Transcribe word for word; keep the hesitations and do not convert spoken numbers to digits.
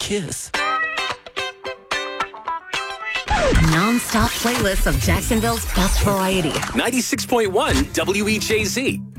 kiss. Non-stop playlists of Jacksonville's best variety. ninety-six point one W E J Z.